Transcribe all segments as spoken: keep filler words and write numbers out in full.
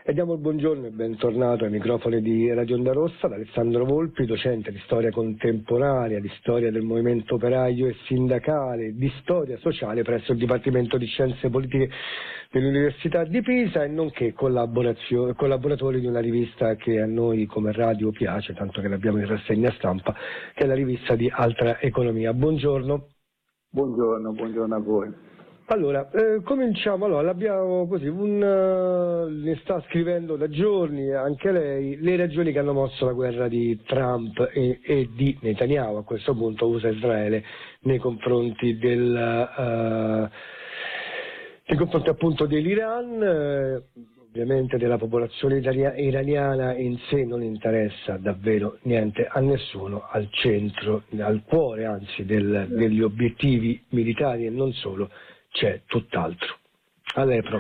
E diamo il buongiorno e bentornato ai microfoni di Radio Onda Rossa ad Alessandro Volpi, docente di storia contemporanea, di storia del movimento operaio e sindacale, di storia sociale presso il Dipartimento di Scienze Politiche dell'Università di Pisa e nonché collaboratore di una rivista che a noi come radio piace, tanto che l'abbiamo in rassegna stampa, che è la rivista di Altra Economia. Buongiorno. Buongiorno, buongiorno a voi. Allora, eh, cominciamo, allora, l'abbiamo così, un, uh, ne sta scrivendo da giorni anche lei, le ragioni che hanno mosso la guerra di Trump e, e di Netanyahu, a questo punto U S A Israele, nei confronti del, uh, nei confronti appunto dell'Iran. Eh, ovviamente della popolazione italia- iraniana in sé non interessa davvero niente a nessuno, al centro, al cuore anzi del, degli obiettivi militari e non solo, c'è tutt'altro. A lei, prof.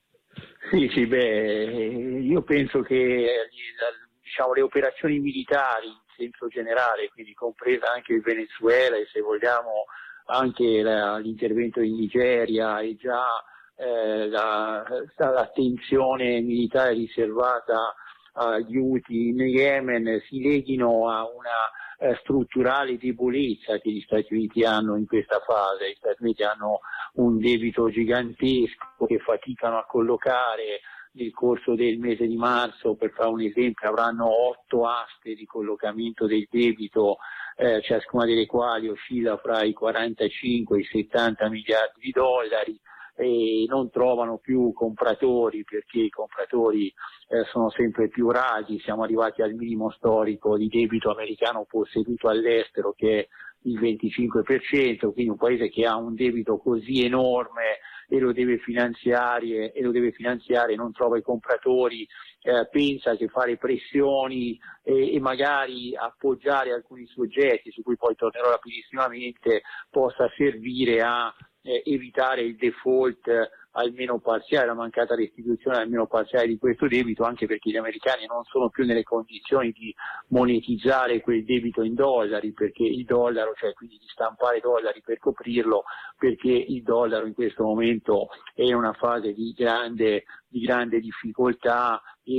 Sì, sì, beh, io penso che diciamo, le operazioni militari in senso generale, quindi compresa anche il Venezuela e se vogliamo anche la, l'intervento in Nigeria e già eh, la, l'attenzione militare riservata agli Houthi in Yemen si leghino a una eh, strutturale debolezza che gli Stati Uniti hanno in questa fase. Gli Stati Uniti hanno un debito gigantesco che faticano a collocare. Nel corso del mese di marzo, per fare un esempio, avranno otto aste di collocamento del debito, eh, ciascuna delle quali oscilla fra i quarantacinque e i settanta miliardi di dollari, e non trovano più compratori perché i compratori eh, sono sempre più rari. Siamo arrivati al minimo storico di debito americano posseduto all'estero, che è il venticinque per cento, quindi un paese che ha un debito così enorme e lo deve finanziare e lo deve finanziare non trova i compratori, eh, pensa che fare pressioni e, e magari appoggiare alcuni soggetti, su cui poi tornerò rapidissimamente, possa servire a eh, evitare il default eh, almeno parziale, la mancata restituzione almeno parziale di questo debito, anche perché gli americani non sono più nelle condizioni di monetizzare quel debito in dollari, perché il dollaro, cioè quindi di stampare dollari per coprirlo, perché il dollaro in questo momento è in una fase di grande, di grande difficoltà,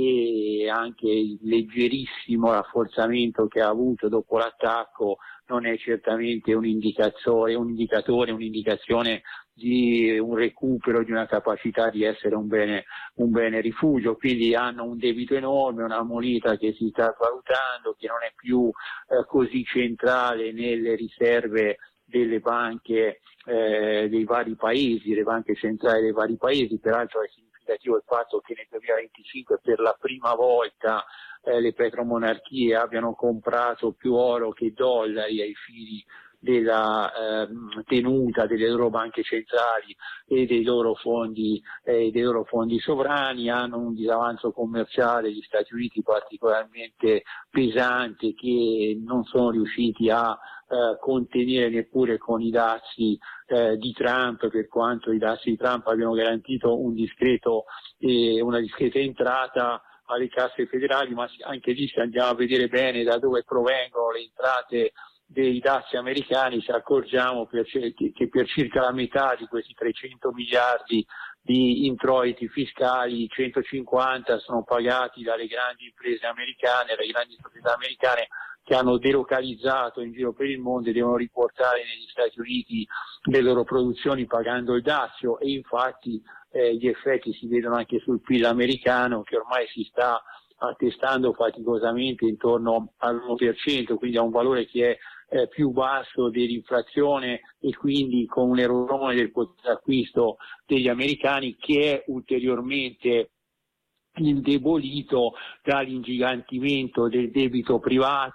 e anche il leggerissimo rafforzamento che ha avuto dopo l'attacco non è certamente un indicatore, un indicatore, un'indicazione di un recupero di una capacità di essere un bene, un bene rifugio. Quindi hanno un debito enorme, una moneta che si sta svalutando, che non è più eh, così centrale nelle riserve delle banche eh, dei vari paesi, le banche centrali dei vari paesi. Peraltro è significativo il fatto che nel duemilaventicinque per la prima volta eh, le petromonarchie abbiano comprato più oro che dollari ai fini della eh, tenuta delle loro banche centrali e dei loro fondi eh, dei loro fondi sovrani. Hanno un disavanzo commerciale gli Stati Uniti particolarmente pesante, che non sono riusciti a eh, contenere neppure con i dazi eh, di Trump, per quanto i dazi di Trump abbiano garantito un discreto eh, una discreta entrata alle casse federali, ma anche lì, se andiamo a vedere bene da dove provengono le entrate dei dazi americani, ci accorgiamo che per circa la metà di questi trecento miliardi di introiti fiscali, centocinquanta sono pagati dalle grandi imprese americane, dalle grandi società americane che hanno delocalizzato in giro per il mondo e devono riportare negli Stati Uniti le loro produzioni pagando il dazio, e infatti eh, gli effetti si vedono anche sul P I L americano, che ormai si sta attestando faticosamente intorno all'uno per cento, quindi a un valore che è Eh, più basso dell'inflazione, e quindi con un erosione del potere d'acquisto degli americani, che è ulteriormente indebolito dall'ingigantimento del debito privato